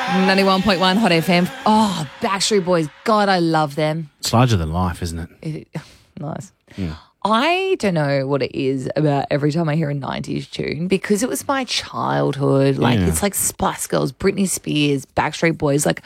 91.1 Hot FM. Oh, Backstreet Boys. God, I love them. It's larger than life, isn't it? Nice. Yeah. I don't know what it is about every time I hear a 90s tune because it was my childhood. Like, it's like Spice Girls, Britney Spears, Backstreet Boys. Like,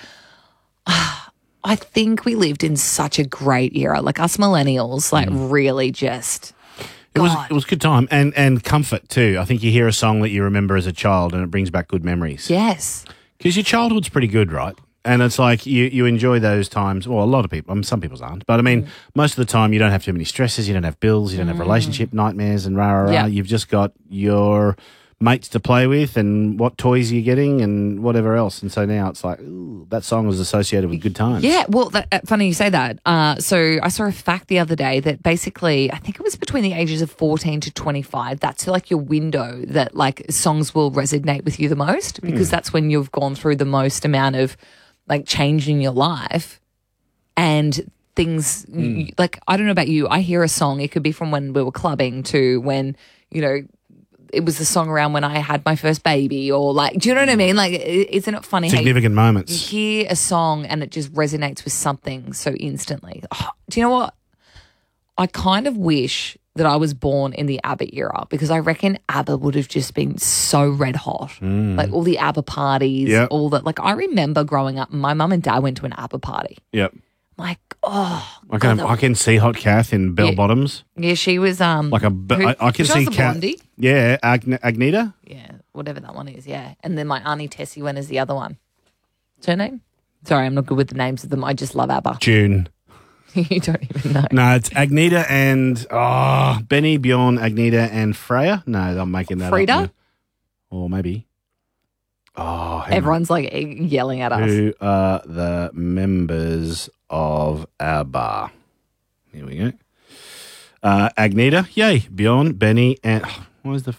I think we lived in such a great era. Like, us millennials, like, really just... It was a good time and comfort too. I think you hear a song that you remember as a child and it brings back good memories. Yes. Because your childhood's pretty good, right? And it's like you enjoy those times. Well, a lot of people, some people's aren't. But I mean, most of the time you don't have too many stresses, you don't have bills, you don't have relationship nightmares and rah. Yeah. You've just got your mates to play with and what toys you're getting and whatever else. And so now it's like, ooh, that song was associated with good times. Yeah, well, funny you say that. So I saw a fact the other day that basically, I think it was between the ages of 14 to 25, that's like your window that like songs will resonate with you the most because that's when you've gone through the most amount of like change in your life and things like, I don't know about you, I hear a song, it could be from when we were clubbing to when, you know, it was the song around when I had my first baby or like, do you know what I mean? Like, isn't it funny Significant how you moments. hear a song and it just resonates with something so instantly? Oh, do you know what? I kind of wish that I was born in the ABBA era because I reckon ABBA would have just been so red hot. Like all the ABBA parties, all that. Like I remember growing up, my mum and dad went to an ABBA party. Yep. Like, oh, I can see Hot Kath in bell bottoms. yeah, she was Like I can see Kath. Blondie. Yeah, Agneta. Yeah, whatever that one is, yeah. And then my auntie Tessie went as the other one. What's her name? Sorry, I'm not good with the names of them. I just love ABBA. June. You don't even know. No, it's Agneta and Benny, Bjorn, Agneta and Freya. No, I'm making that Frida? up. Or maybe. Oh, hang on. Everyone's like yelling at us. Who are the members of ABBA? Here we go. Agneta, yay. Bjorn, Benny, and what was the?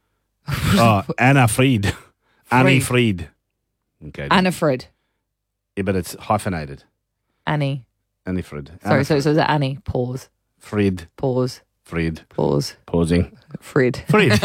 Anna Fried. Annie Fried. Okay. Anna Frid. Yeah, but it's hyphenated. Annie. Annie Fried. Sorry, so is it Annie? Pause. Fried. Pause. Fried. Pause. Pausing. Frid. Fried.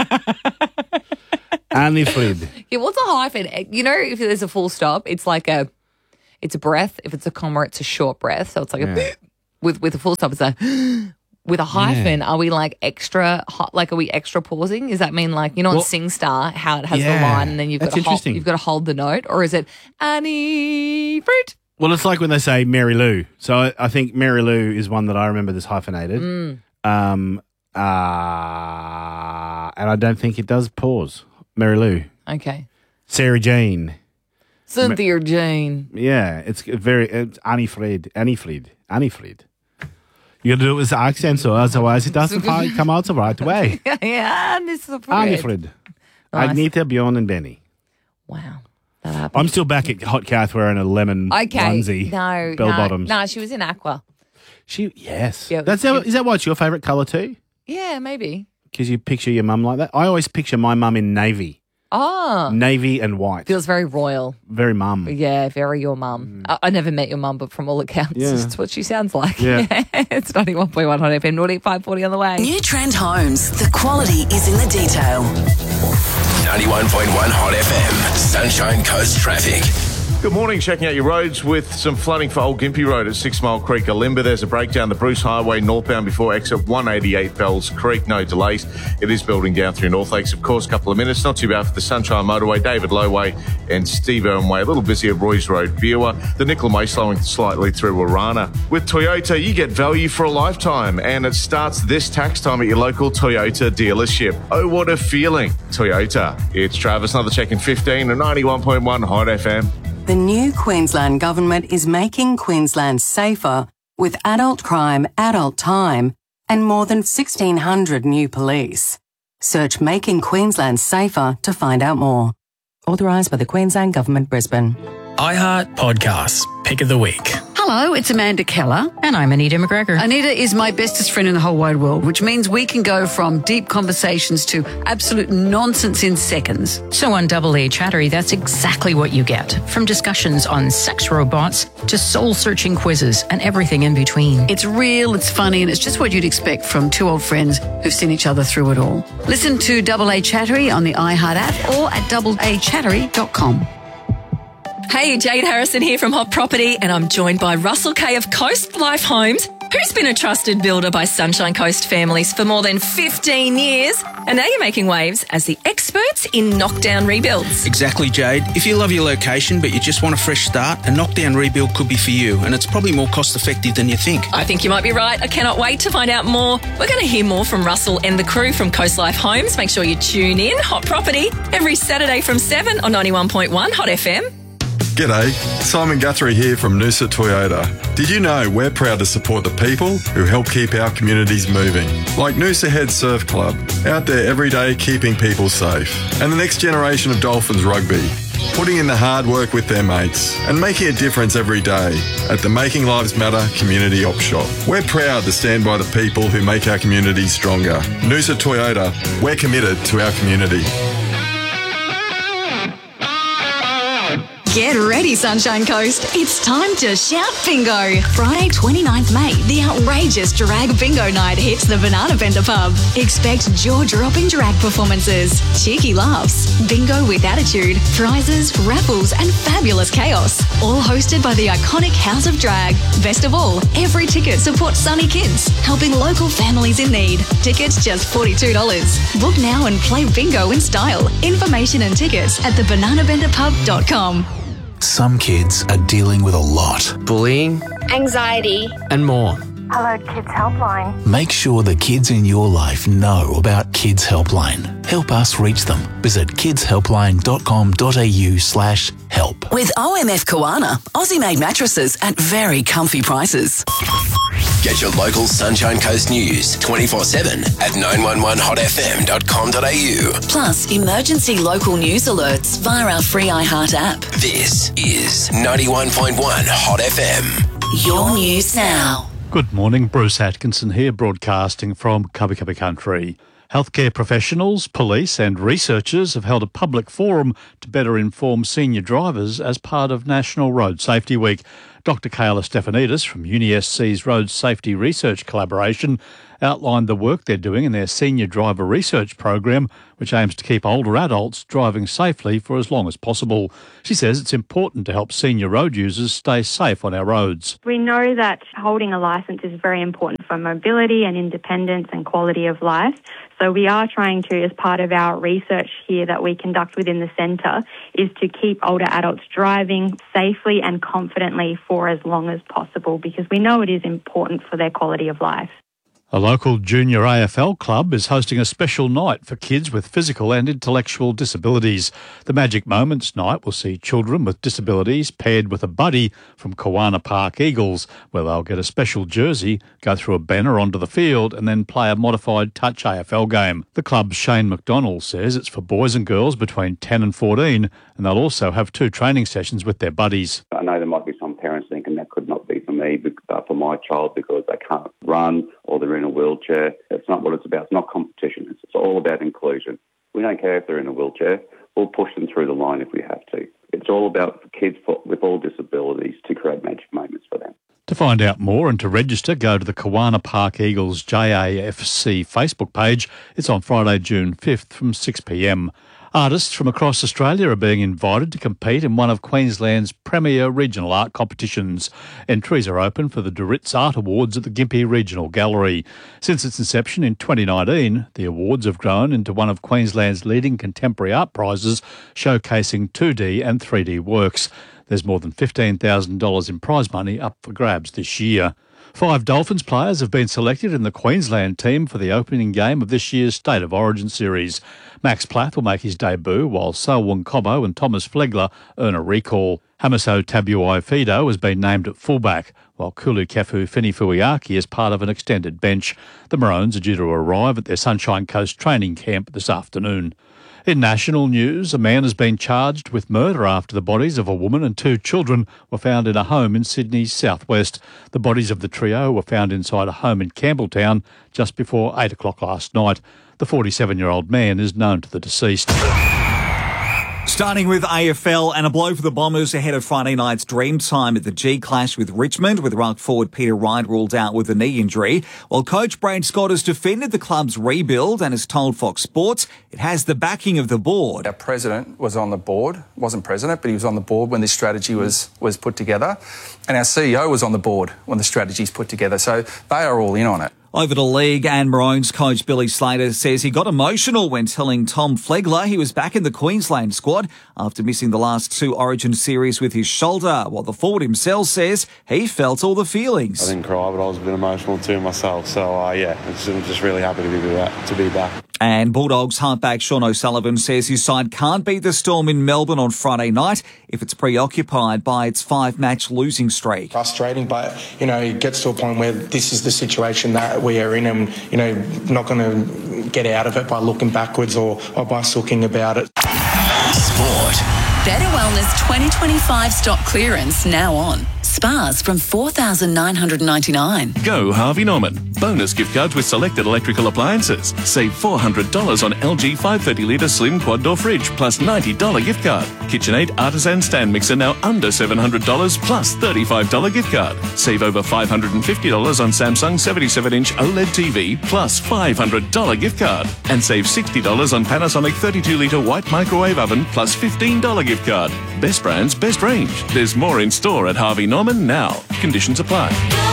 Annie Fried. Yeah, what's a hyphen? You know, if there's a full stop, it's like it's a breath. If it's a comma, it's a short breath. So it's like a with a full stop, it's a with a hyphen. Are we like extra hot? Like, are we extra pausing? Does that mean like, you know, on SingStar, how it has the line and then you've got to hold the note, or is it Annie Fruit? Well, it's like when they say Mary Lou. So I think Mary Lou is one that I remember that's hyphenated. And I don't think it does pause. Mary Lou. Okay. Sarah Jane. Cynthia Jane. Yeah, it's Annie Fried. You got to do it with the accent, so otherwise it doesn't come out the right way. Yeah, this is Annie Fried. Nice. Agneta, Bjorn, and Benny. Wow. That happened. I'm still back at Hot Kath wearing a lemon onesie. No, bell bottoms. No, she was in aqua. Yes. Yeah, is that what's your favourite colour too? Yeah, maybe. Because you picture your mum like that. I always picture my mum in navy. Oh. Navy and white. Feels very royal. Very mum. Yeah, very your mum. I never met your mum, but from all accounts, it's what she sounds like. Yeah. It's 91.1 Hot FM, Naughty 540 on the way. New Trend Homes. The quality is in the detail. 91.1 Hot FM. Sunshine Coast traffic. Good morning. Checking out your roads with some flooding for Old Gympie Road at 6 Mile Creek, Alimba. There's a breakdown the Bruce Highway northbound before exit 188 Bells Creek. No delays. It is building down through North Lakes, of course. A couple of minutes. Not too bad for the Sunshine Motorway, David Low Way and Steve Irwin Way. A little busy at Roy's Road, Viewer. The Nicola May slowing slightly through Warana. With Toyota, you get value for a lifetime, and it starts this tax time at your local Toyota dealership. Oh, what a feeling. Toyota. It's Travis. Another check in 15 and 91.1 Hot FM. The new Queensland Government is making Queensland safer with adult crime, adult time, and more than 1,600 new police. Search Making Queensland Safer to find out more. Authorised by the Queensland Government, Brisbane. iHeart Podcasts, Pick of the Week. Hello, it's Amanda Keller. And I'm Anita McGregor. Anita is my bestest friend in the whole wide world, which means we can go from deep conversations to absolute nonsense in seconds. So on Double A Chattery, that's exactly what you get. From discussions on sex robots to soul-searching quizzes and everything in between. It's real, it's funny, and it's just what you'd expect from two old friends who've seen each other through it all. Listen to Double A Chattery on the iHeart app or at doubleachattery.com. Hey, Jade Harrison here from Hot Property, and I'm joined by Russell Kay of Coast Life Homes, who's been a trusted builder by Sunshine Coast families for more than 15 years. And now you're making waves as the experts in knockdown rebuilds. Exactly, Jade. If you love your location but you just want a fresh start, a knockdown rebuild could be for you, and it's probably more cost effective than you think. I think you might be right. I cannot wait to find out more. We're going to hear more from Russell and the crew from Coast Life Homes. Make sure you tune in. Hot Property every Saturday from 7 on 91.1 Hot FM. G'day, Simon Guthrie here from Noosa Toyota. Did you know we're proud to support the people who help keep our communities moving? Like Noosa Head Surf Club, out there every day keeping people safe. And the next generation of Dolphins Rugby, putting in the hard work with their mates and making a difference every day at the Making Lives Matter Community Op Shop. We're proud to stand by the people who make our communities stronger. Noosa Toyota, we're committed to our community. Get ready, Sunshine Coast. It's time to shout bingo. Friday, 29th May, the outrageous drag bingo night hits the Banana Bender pub. Expect jaw-dropping drag performances, cheeky laughs, bingo with attitude, prizes, raffles and fabulous chaos. All hosted by the iconic House of Drag. Best of all, every ticket supports Sunny Kids, helping local families in need. Tickets just $42. Book now and play bingo in style. Information and tickets at thebananabenderpub.com. Some kids are dealing with a lot. Bullying, anxiety, and more. Hello Kids Helpline. Make sure the kids in your life know about Kids Helpline. Help us reach them. Visit kidshelpline.com.au/help. With OMF Kawana, Aussie-made mattresses at very comfy prices. Get your local Sunshine Coast news 24/7 at 911hotfm.com.au. Plus, emergency local news alerts via our free iHeart app. This is 91.1 Hot FM. Your news now. Good morning, Bruce Atkinson here, broadcasting from Cubby Cubby Country. Healthcare professionals, police and researchers have held a public forum to better inform senior drivers as part of National Road Safety Week. Dr. Kayla Stefanidis from UniSC's Road Safety Research Collaboration outlined the work they're doing in their Senior Driver Research Program, which aims to keep older adults driving safely for as long as possible. She says it's important to help senior road users stay safe on our roads. We know that holding a licence is very important for mobility and independence and quality of life. So we are trying to, as part of our research here that we conduct within the centre, is to keep older adults driving safely and confidently for as long as possible, because we know it is important for their quality of life. A local junior AFL club is hosting a special night for kids with physical and intellectual disabilities. The Magic Moments night will see children with disabilities paired with a buddy from Kawana Park Eagles, where they'll get a special jersey, go through a banner onto the field and then play a modified touch AFL game. The club's Shane McDonald says it's for boys and girls between 10 and 14, and they'll also have 2 training sessions with their buddies. I know there might be some parents thinking that could not be for me, for my child, because they can't run or they're in a wheelchair. That's not what it's about. It's not competition. It's all about inclusion. We don't care if they're in a wheelchair. We'll push them through the line if we have to. It's all about kids with all disabilities to create magic moments for them. To find out more and to register, go to the Kawana Park Eagles JAFC Facebook page. It's on Friday, June 5th from 6 p.m. Artists from across Australia are being invited to compete in one of Queensland's premier regional art competitions. Entries are open for the Duritz Art Awards at the Gympie Regional Gallery. Since its inception in 2019, the awards have grown into one of Queensland's leading contemporary art prizes, showcasing 2D and 3D works. There's more than $15,000 in prize money up for grabs this year. 5 Dolphins players have been selected in the Queensland team for the opening game of this year's State of Origin series. Max Plath will make his debut, while Selwyn Cobbo and Thomas Flegler earn a recall. Hamiso Tabuai-Fido has been named at fullback, while Kulu Kefu Finifuiaki is part of an extended bench. The Maroons are due to arrive at their Sunshine Coast training camp this afternoon. In national news, a man has been charged with murder after the bodies of a woman and 2 children were found in a home in Sydney's southwest. The bodies of the trio were found inside a home in Campbelltown just before 8 o'clock last night. The 47-year-old man is known to the deceased. Starting with AFL and a blow for the Bombers ahead of Friday night's dream time at the G-Clash with Richmond, with ruck forward Peter Wright ruled out with a knee injury. While coach Brad Scott has defended the club's rebuild and has told Fox Sports it has the backing of the board. Our president was on the board, wasn't president, but he was on the board when this strategy was put together. And our CEO was on the board when the strategy's put together. So they are all in on it. Over to league, and Maroons coach Billy Slater says he got emotional when telling Tom Flegler he was back in the Queensland squad after missing the last 2 Origin series with his shoulder, while the forward himself says he felt all the feelings. I didn't cry, but I was a bit emotional too myself. So, I'm just really happy to be back. And Bulldogs halfback Sean O'Sullivan says his side can't beat the Storm in Melbourne on Friday night if it's preoccupied by its 5-match losing streak. Frustrating, but, it gets to a point where this is the situation that we are in and, not going to get out of it by looking backwards or by sulking about it. Sport. Better Wellness 2025 stock clearance now on. Spas from $4,999. Go Harvey Norman. Bonus gift cards with selected electrical appliances. Save $400 on LG 530-litre slim quad door fridge plus $90 gift card. KitchenAid artisan stand mixer now under $700 plus $35 gift card. Save over $550 on Samsung 77-inch OLED TV plus $500 gift card. And save $60 on Panasonic 32-litre white microwave oven plus $15 gift card. Best brands, best range. There's more in store at Harvey Norman now. Conditions apply.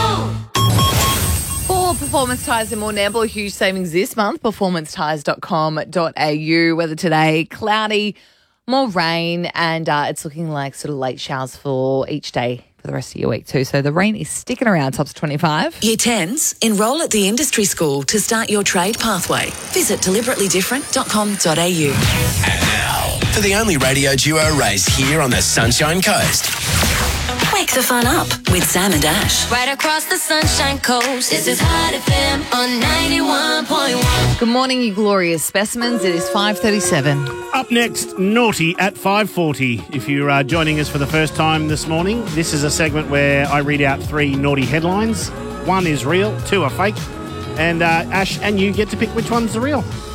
For Performance Tyres and more Nebula, huge savings this month. performancetyres.com.au. Weather today, cloudy, more rain, and it's looking like sort of late showers for each day for the rest of your week too. So the rain is sticking around, tops 25. Year 10s, enrol at the industry school to start your trade pathway. Visit deliberately-different.com.au. And now, for the only radio duo raised here on the Sunshine Coast. Wake the fun up with Sam and Ash. Right across the Sunshine Coast. This is Hot FM on 91.1. Good morning, you glorious specimens. It is 5:37. Up next, Naughty at 5:40. If you're joining us for the first time this morning, this is a segment where I read out 3 naughty headlines. 1 is real, 2 are fake. And Ash and you get to pick which one's the real.